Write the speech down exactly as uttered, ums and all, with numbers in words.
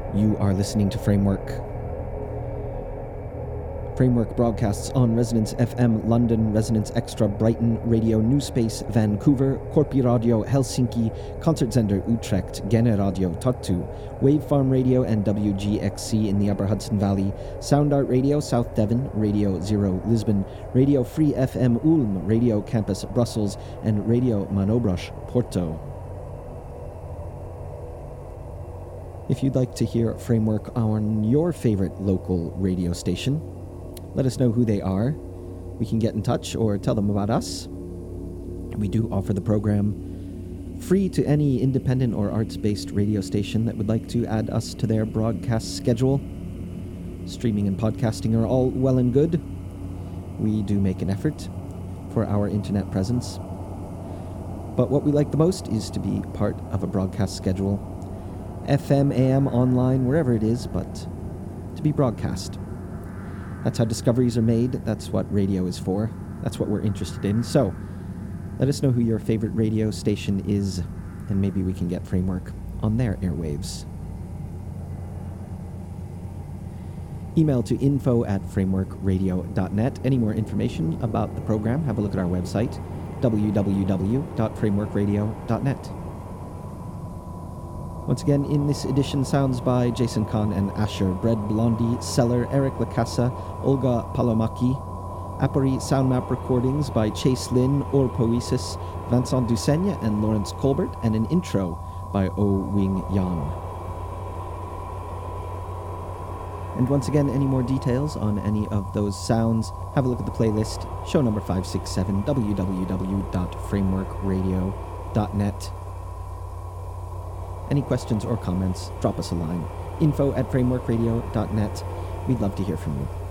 You are listening to Framework. Framework broadcasts on Resonance F M London, Resonance Extra Brighton, Radio New Space Vancouver, Corpi Radio Helsinki, Concertzender Utrecht, Gene Radio Tartu, Wavefarm Radio and W G X C in the Upper Hudson Valley, Sound Art Radio South Devon, Radio Zero Lisbon, Radio Free F M Ulm, Radio Campus Brussels, and Radio Manobras Porto. If you'd like to hear Framework on your favorite local radio station, let us know who they are. We can get in touch or tell them about us. We do offer the program free to any independent or arts-based radio station that would like to add us to their broadcast schedule. Streaming and podcasting are all well and good. We do make an effort for our internet presence. But what we like the most is to be part of a broadcast schedule. F M, A M, online, wherever it is, but to be broadcast. That's how discoveries are made. That's what radio is for. That's what we're interested in. So, let us know who your favorite radio station is, and maybe we can get Framework on their airwaves. Email to info at framework radio dot net. Any more information about the program, have a look at our website, w w w dot framework radio dot net. Once again, in this edition, sounds by Jason Kahn and Asher, Bread Blondie, Seller, Eric Lacasa, Olga Palomaki, Apari Sound Map recordings by Chase Lin, Or Poesis, Vincent Duseigne, and Lawrence Colbert, and an intro by O Wing Yang. And once again, any more details on any of those sounds, have a look at the playlist, show number five six seven, w w w dot framework radio dot net. Any questions or comments, drop us a line. info at framework radio dot net. We'd love to hear from you.